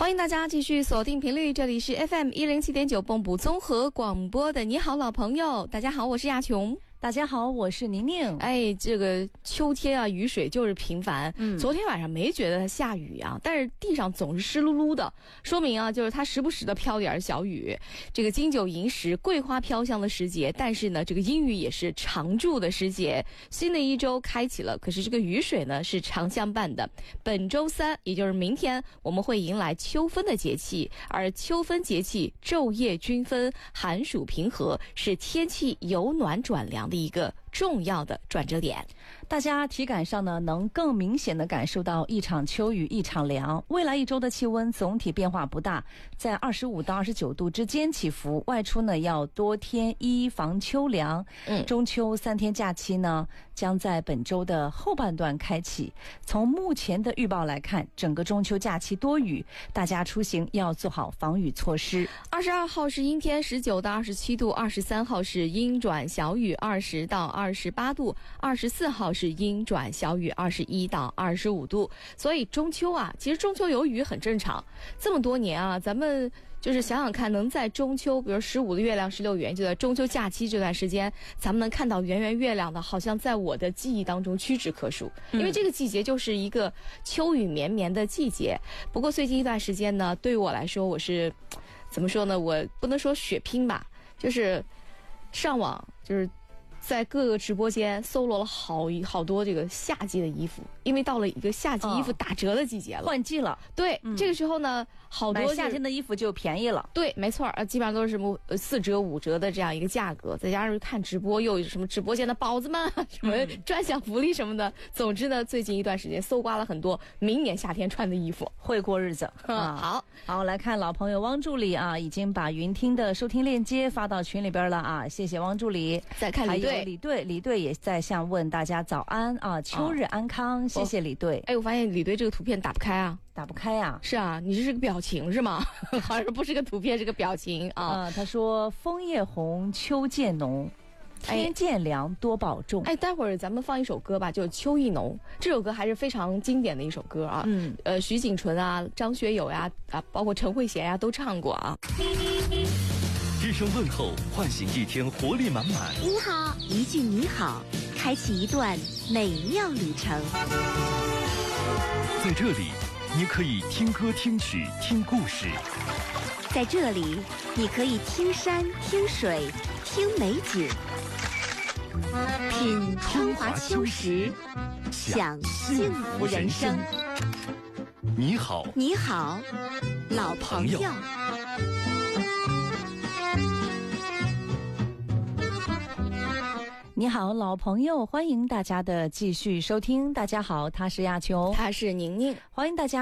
欢迎大家继续锁定频率，这里是 FM107.9 蚌埠综合广播的你好老朋友。大家好，我是亚琼。 大家好，我是宁宁。 这个秋天啊，雨水就是频繁。昨天晚上没觉得它下雨啊，但是地上总是湿漉漉的，说明啊，就是它时不时的飘点小雨。这个金九银十，桂花飘香的时节，但是呢，这个阴雨也是常驻的时节。新的一周开启了，可是这个雨水呢是常相伴的。本周三，也就是明天，我们会迎来秋分的节气，而秋分节气昼夜均分，寒暑平和，是天气由暖转凉的一个重要的转折点。 大家体感上呢，能更明显的感受到一场秋雨一场凉。未来一周的气温总体变化不大，在25到29度之间起伏。外出呢要多添衣防秋凉。中秋3天假期呢将在本周的后半段开启。从目前的预报来看，整个中秋假期多雨，大家出行要做好防雨措施。 22号是阴天，19到27度；23号是阴转小雨，20到28度；24号是阴转小雨，21到25度。所以中秋啊，其实中秋有雨很正常。这么多年啊，咱们就是想想看，能在中秋，比如15的月亮16圆，就在中秋假期这段时间，咱们能看到圆圆月亮的，好像在我的记忆当中屈指可数。因为这个季节就是一个秋雨绵绵的季节。不过最近一段时间呢，对于我来说，我是怎么说呢？我不能说血拼吧，就是上网，就是在各个直播间搜罗了好多这个夏季的衣服，因为到了一个夏季衣服打折的季节了， 换季了。 对，这个时候呢，好多买夏天的衣服就便宜了。 对，没错，基本上都是什么4折5折的这样一个价格，再加上看直播又有什么直播间的宝子们什么专享福利什么的。总之呢，最近一段时间搜刮了很多明年夏天穿的衣服， 会过日子。好，来看老朋友汪助理啊，已经把云听的收听链接发到群里边了啊，谢谢汪助理。 再看李队。 李队也在向问大家早安啊，秋日安康，谢谢李队。 我发现李队这个图片打不开啊。 打不开啊？ 是啊，你这是个表情是吗？好像不是个图片，是个表情啊。 他说枫叶红，秋渐浓，天渐凉，多保重。 待会儿咱们放一首歌吧，就《秋意浓》。这首歌还是非常经典的一首歌啊。徐锦纯啊、张学友呀包括陈慧娴呀都唱过啊。 一声问候，唤醒一天活力满满。 你好，一句你好，开启一段美妙旅程。 在这里，你可以听歌、听曲、听故事。 在这里，你可以听山、听水、听美景，品春华秋实，享幸福人生。 你好， 你好，老朋友。 你好，老朋友，欢迎大家的继续收听。大家好，他是亚琼， 他是宁宁， 欢迎大家